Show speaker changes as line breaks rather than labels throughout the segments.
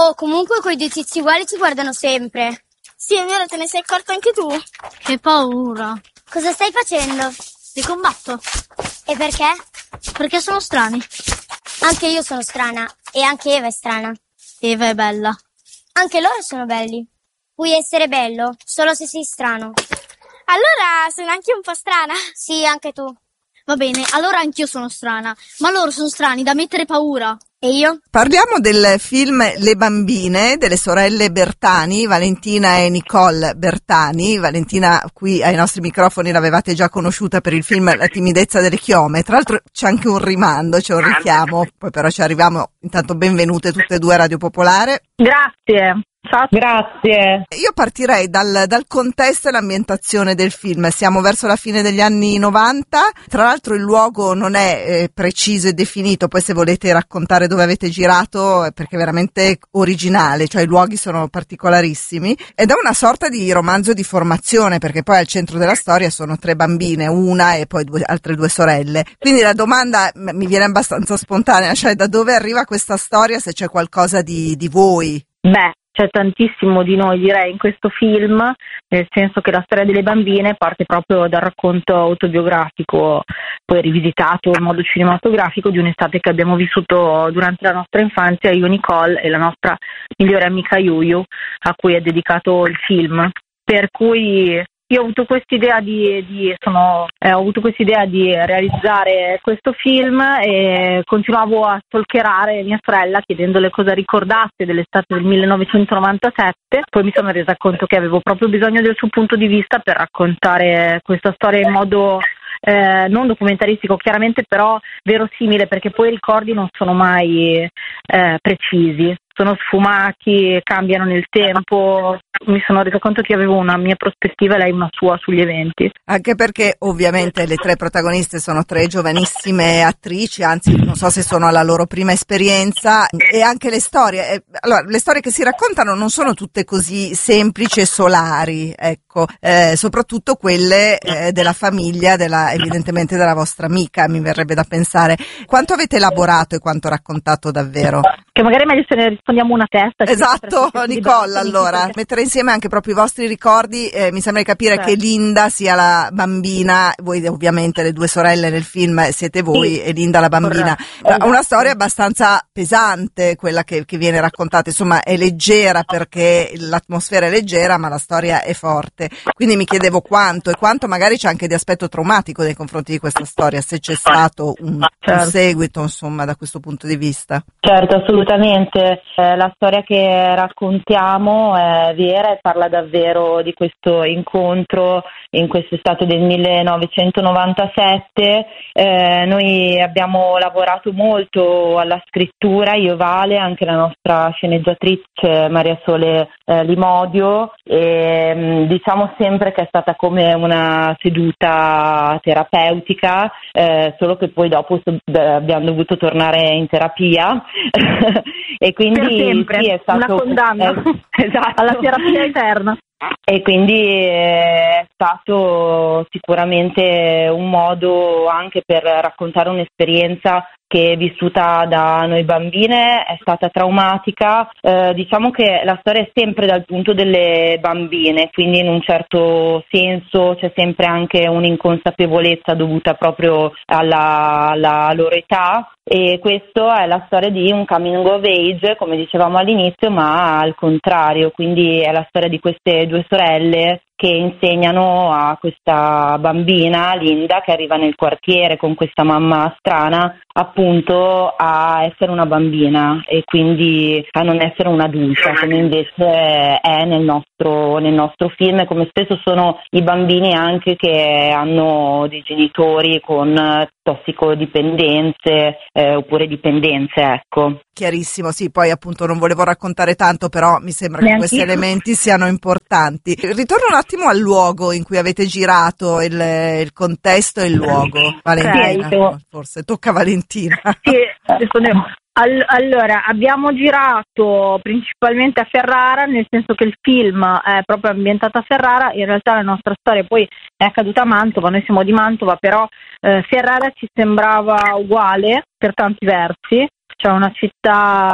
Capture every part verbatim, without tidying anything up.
Oh, comunque quei due tizi uguali ci guardano sempre.
Sì, è vero, te ne sei accorto anche tu?
Che paura.
Cosa stai facendo?
Li combatto.
E perché?
Perché sono strani.
Anche io sono strana. E anche Eva è strana.
Eva è bella.
Anche loro sono belli. Puoi essere bello solo se sei strano.
Allora sono anche un po' strana.
Sì, anche tu.
Va bene, allora anch'io sono strana. Ma loro sono strani da mettere paura.
E io?
Parliamo del film Le bambine delle sorelle Bertani, Valentina e Nicole Bertani. Valentina qui ai nostri microfoni l'avevate già conosciuta per il film La timidezza delle chiome. Tra l'altro c'è anche un rimando, c'è un richiamo, poi però ci arriviamo. Intanto benvenute tutte e due a Radio Popolare.
Grazie. Ciao. Grazie.
Io partirei dal, dal contesto e l'ambientazione del film. Siamo verso la fine degli anni novanta, tra l'altro il luogo non è eh, preciso e definito, poi se volete raccontare dove avete girato, perché è veramente originale, cioè i luoghi sono particolarissimi, ed è una sorta di romanzo di formazione, perché poi al centro della storia sono tre bambine, una e poi due, altre due sorelle. Quindi la domanda mi viene abbastanza spontanea, cioè da dove arriva questa storia, se c'è qualcosa di, di voi?
Beh, c'è tantissimo di noi, direi, in questo film, nel senso che la storia delle bambine parte proprio dal racconto autobiografico, poi rivisitato in modo cinematografico, di un'estate che abbiamo vissuto durante la nostra infanzia, io, Nicole e la nostra migliore amica Yuyu, a cui è dedicato il film. Per cui io ho avuto quest'idea di, di sono, eh, ho avuto quest'idea di realizzare questo film e continuavo a stalkerare mia sorella chiedendole cosa ricordasse dell'estate del millenovecentonovantasette. Poi mi sono resa conto che avevo proprio bisogno del suo punto di vista per raccontare questa storia in modo eh, non documentaristico chiaramente, però verosimile, perché poi i ricordi non sono mai eh, precisi. Sono sfumati, cambiano nel tempo. Mi sono resa conto che avevo una mia prospettiva e lei una sua sugli eventi.
Anche perché ovviamente le tre protagoniste sono tre giovanissime attrici, anzi non so se sono alla loro prima esperienza, e anche le storie, eh, allora le storie che si raccontano non sono tutte così semplici e solari, ecco, eh, soprattutto quelle eh, della famiglia, della, evidentemente della vostra amica, mi verrebbe da pensare. Quanto avete elaborato e quanto raccontato davvero?
Che magari è meglio se ne rispondiamo una testa.
Esatto, Nicole, allora, mettere insieme anche proprio i vostri ricordi, eh, mi sembra di capire
certo.
che Linda sia la bambina, voi ovviamente le due sorelle nel film siete voi, sì, e Linda la bambina. Corretto. Una storia abbastanza pesante quella che, che viene raccontata, insomma è leggera perché l'atmosfera è leggera ma la storia è forte, quindi mi chiedevo quanto e quanto magari c'è anche di aspetto traumatico nei confronti di questa storia, se c'è stato un, certo. un seguito insomma da questo punto di vista.
Certo, assolutamente, eh, la storia che raccontiamo è vera e parla davvero di questo incontro in quest'estate del millenovecentonovantasette. Eh, noi abbiamo lavorato molto alla scrittura, io e Vale, anche la nostra sceneggiatrice Maria Sole eh, Limodio, e mh, diciamo sempre che è stata come una seduta terapeutica, eh, solo che poi dopo so, abbiamo dovuto tornare in terapia e quindi sì, è stato
una condanna
eh, esatto.
alla terapia eterna.
E quindi è stato sicuramente un modo anche per raccontare un'esperienza che vissuta da noi bambine è stata traumatica. Eh, diciamo che la storia è sempre dal punto delle bambine, quindi in un certo senso c'è sempre anche un'inconsapevolezza dovuta proprio alla, alla loro età. E questa è la storia di un coming of age, come dicevamo all'inizio, ma al contrario, quindi è la storia di queste due sorelle che insegnano a questa bambina, Linda, che arriva nel quartiere con questa mamma strana, appunto a essere una bambina e quindi a non essere un'adulta, come invece è nel nostro, nel nostro film, e come spesso sono i bambini anche che hanno dei genitori con tossicodipendenze eh, oppure dipendenze, ecco.
Chiarissimo, sì, poi appunto non volevo raccontare tanto, però mi sembra che questi elementi siano importanti. Ritorno un attimo al luogo in cui avete girato, il, il contesto e il luogo. Valentina, okay. Forse tocca a Valentina.
Sì, rispondiamo. All- allora, abbiamo girato principalmente a Ferrara, nel senso che il film è proprio ambientato a Ferrara. In realtà la nostra storia poi è accaduta a Mantova, noi siamo di Mantova, però eh, Ferrara ci sembrava uguale per tanti versi. C'è una città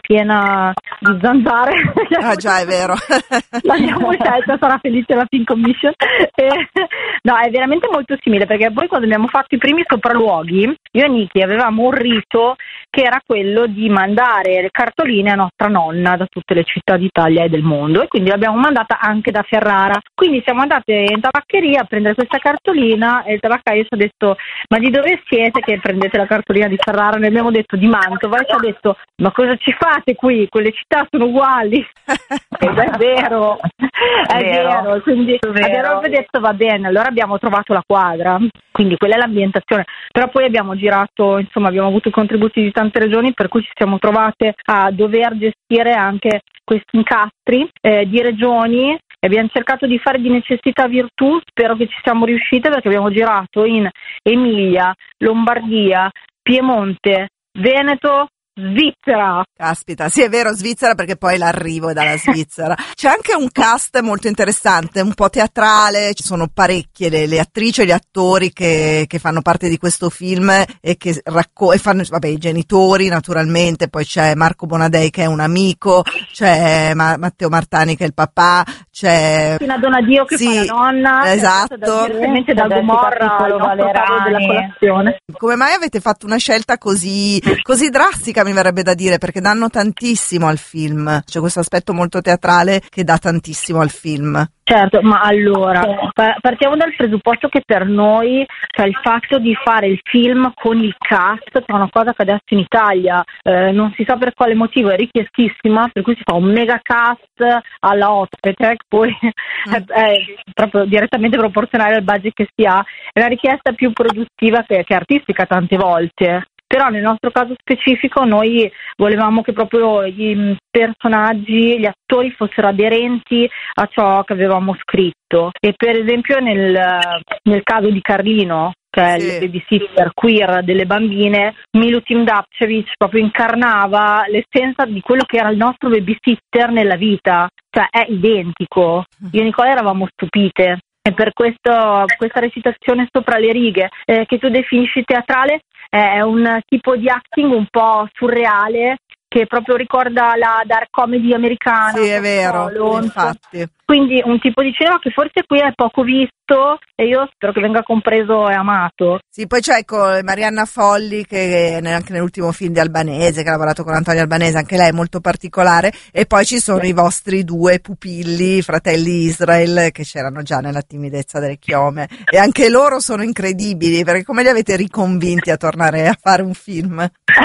piena di zanzare.
Ah già, è vero.
L'abbiamo scelta, sarà felice la Film Commission. E, no, è veramente molto simile, perché poi quando abbiamo fatto i primi sopralluoghi, io e Niki avevamo un rito che era quello di mandare le cartoline a nostra nonna da tutte le città d'Italia e del mondo, e quindi l'abbiamo mandata anche da Ferrara. Quindi siamo andate in tabaccheria a prendere questa cartolina e il tabaccaio ci ha detto: ma di dove siete che prendete la cartolina di Ferrara? Noi abbiamo detto di Mantova, e ci ha detto: ma cosa ci fate qui? Quelle città sono uguali. Ed è vero, è vero, vero. Quindi abbiamo detto va bene, allora abbiamo trovato la quadra, quindi quella è l'ambientazione. Però poi abbiamo girato, insomma abbiamo avuto i contributi di tante regioni, per cui ci siamo trovate a dover gestire anche questi incastri eh, di regioni, e abbiamo cercato di fare di necessità virtù. Spero che ci siamo riuscite, perché abbiamo girato in Emilia, Lombardia, Piemonte, Veneto, Svizzera.
Caspita, sì è vero, Svizzera, perché poi l'arrivo è dalla Svizzera. C'è anche un cast molto interessante, un po' teatrale, ci sono parecchie le, le attrici e gli attori che, che fanno parte di questo film e che racco- e fanno, vabbè, i genitori naturalmente, poi c'è Marco Bonadei che è un amico, c'è Ma- Matteo Martani che è il papà, c'è
Tina Donadio che
sì,
fa la nonna,
esatto,
direttamente da Gomorra, il nostro tavolo della colazione.
Come mai avete fatto una scelta così, così drastica, mi verrebbe da dire, perché danno tantissimo al film, c'è questo aspetto molto teatrale che dà tantissimo al film.
Certo, ma allora partiamo dal presupposto che per noi, cioè, il fatto di fare il film con il cast è una cosa che adesso in Italia eh, non si sa per quale motivo è richiestissima, per cui si fa un mega cast alla ospite, che poi mm. è, è proprio direttamente proporzionale al budget che si ha. È una richiesta più produttiva che, che artistica tante volte. Però nel nostro caso specifico noi volevamo che proprio i personaggi, gli attori fossero aderenti a ciò che avevamo scritto. E per esempio nel, nel caso di Carlino, che è sì. il babysitter queer delle bambine, Milutin Dapčević proprio incarnava l'essenza di quello che era il nostro babysitter nella vita, cioè è identico. Io e Nicola eravamo stupite. E per questo questa recitazione sopra le righe eh, che tu definisci teatrale è un tipo di acting un po' surreale, che proprio ricorda la dark comedy americana.
Sì, è vero, infatti.
Quindi un tipo di cinema che forse qui è poco visto, e io spero che venga compreso e amato.
Sì, poi c'è ecco Marianna Folli, che anche nell'ultimo film di Albanese, che ha lavorato con Antonio Albanese, anche lei è molto particolare, e poi ci sono i vostri due pupilli, fratelli Israel, che c'erano già nella timidezza delle chiome, e anche loro sono incredibili, perché come li avete riconvinti a tornare a fare un film?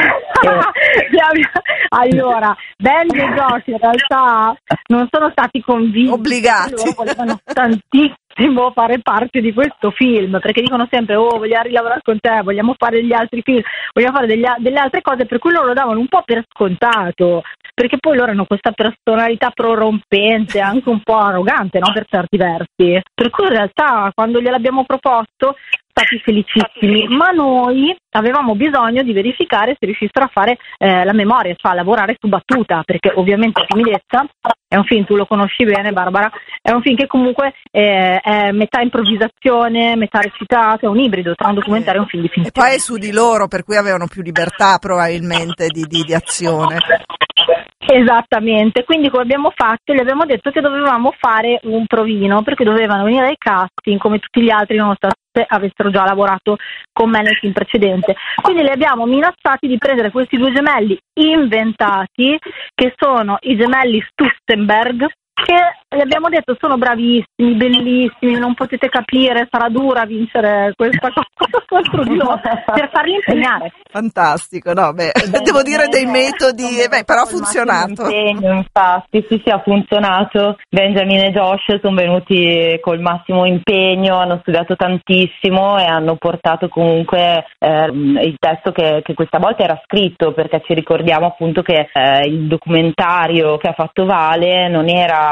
Allora, Benji e Josh in realtà non sono stati convinti,
obbligati,
loro volevano tantissimo fare parte di questo film, perché dicono sempre: oh, vogliamo rilavorare con te, vogliamo fare degli altri film, vogliamo fare degli, delle altre cose, per cui loro lo davano un po' per scontato, perché poi loro hanno questa personalità prorompente, anche un po' arrogante, no, per certi versi, per cui in realtà quando gliel'abbiamo proposto stati felicissimi, ma noi avevamo bisogno di verificare se riuscissero a fare eh, la memoria, cioè a lavorare su battuta, perché ovviamente Timidezza è un film, tu lo conosci bene Barbara, è un film che comunque eh, è metà improvvisazione, metà recitato, è un ibrido tra un documentario e un film di finzione.
E poi è su di loro, per cui avevano più libertà probabilmente di, di, di azione.
Esattamente, quindi come abbiamo fatto, gli abbiamo detto che dovevamo fare un provino, perché dovevano venire ai casting come tutti gli altri, nonostante avessero già lavorato con me nel film precedente. Quindi li abbiamo minacciati di prendere questi due gemelli inventati, che sono i gemelli Stutzenberg, che gli abbiamo detto sono bravissimi, bellissimi, non potete capire, sarà dura vincere questa cosa contro di loro, per farli impegnare.
Fantastico, no, beh, beh devo dire dei metodi, eh, beh, però ha funzionato.
Impegno, infatti, sì, sì, ha funzionato. Benjamin e Josh sono venuti col massimo impegno, hanno studiato tantissimo e hanno portato comunque eh, il testo che, che questa volta era scritto, perché ci ricordiamo appunto che eh, il documentario che ha fatto Vale non era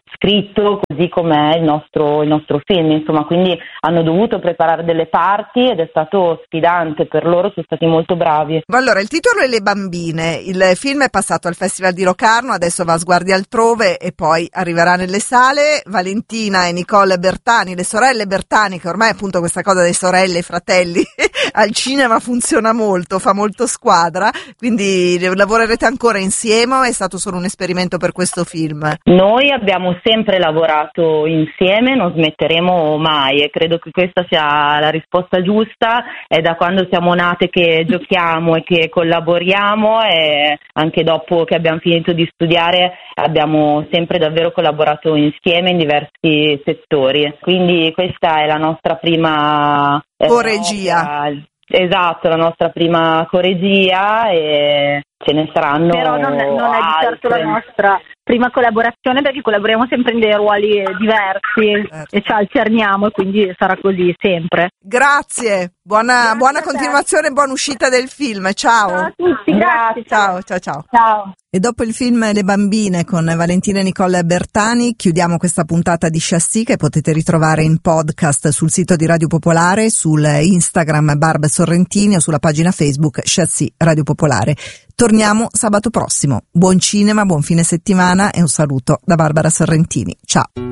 scritto, così come il nostro, il nostro film, insomma, quindi hanno dovuto preparare delle parti ed è stato sfidante per loro, sono stati molto bravi.
Allora, il titolo è Le bambine, il film è passato al Festival di Locarno, adesso va a sguardi altrove e poi arriverà nelle sale. Valentina e Nicole Bertani, le sorelle Bertani, che ormai appunto questa cosa delle sorelle e fratelli al cinema funziona molto, fa molto squadra, quindi lavorerete ancora insieme o è stato solo un esperimento per questo film?
Noi abbiamo sempre lavorato insieme, non smetteremo mai e credo che questa sia la risposta giusta. È da quando siamo nate che giochiamo e che collaboriamo, e anche dopo che abbiamo finito di studiare abbiamo sempre davvero collaborato insieme in diversi settori, quindi questa è la nostra prima
coregia.
Eh, esatto, la nostra prima coregia e ce ne saranno.
Però non, non è di certo la nostra prima collaborazione, perché collaboriamo sempre in dei ruoli diversi, certo, e ci alterniamo e quindi sarà così sempre.
Grazie, buona, grazie buona continuazione e buona uscita del film, ciao.
Ciao a tutti, grazie.
Ciao, ciao, ciao.
Ciao.
E dopo il film Le bambine con Valentina e Nicole Bertani chiudiamo questa puntata di Chassis, che potete ritrovare in podcast sul sito di Radio Popolare, sul Instagram Barb Sorrentini o sulla pagina Facebook Chassis Radio Popolare. Torniamo sabato prossimo. Buon cinema, buon fine settimana e un saluto da Barbara Sorrentini. Ciao.